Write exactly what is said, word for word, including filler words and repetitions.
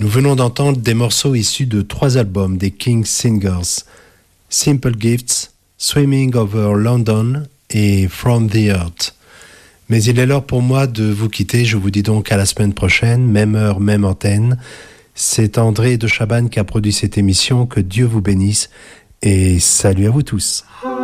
Nous venons d'entendre des morceaux issus de trois albums des King Singers, Simple Gifts, Swimming Over London et From the Earth. Mais il est l'heure pour moi de vous quitter, je vous dis donc à la semaine prochaine, même heure, même antenne. C'est André de Chabannes qui a produit cette émission, que Dieu vous bénisse et salut à vous tous.